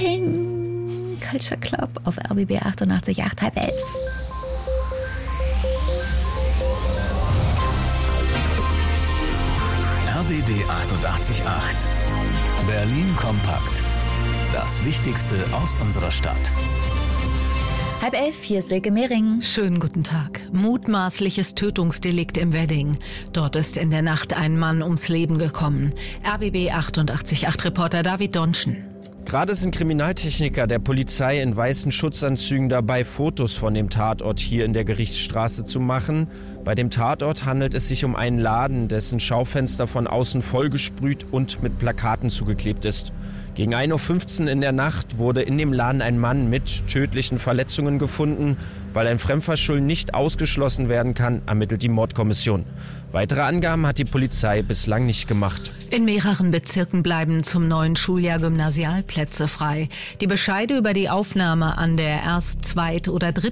Ping! Culture Club auf RBB 88,8, 10:30. RBB 88,8. Berlin kompakt. Das Wichtigste aus unserer Stadt. 10:30, hier ist Silke Mehring. Schönen guten Tag. Mutmaßliches Tötungsdelikt im Wedding. Dort ist in der Nacht ein Mann ums Leben gekommen. RBB 88,8 Reporter David Donschen. Gerade sind Kriminaltechniker der Polizei in weißen Schutzanzügen dabei, Fotos von dem Tatort hier in der Gerichtsstraße zu machen. Bei dem Tatort handelt es sich um einen Laden, dessen Schaufenster von außen vollgesprüht und mit Plakaten zugeklebt ist. Gegen 1:15 Uhr in der Nacht wurde in dem Laden ein Mann mit tödlichen Verletzungen gefunden. Weil ein Fremdverschulden nicht ausgeschlossen werden kann, ermittelt die Mordkommission. Weitere Angaben hat die Polizei bislang nicht gemacht. In mehreren Bezirken bleiben zum neuen Schuljahr Gymnasialplätze frei. Die Bescheide über die Aufnahme an der Erst-, Zweit- oder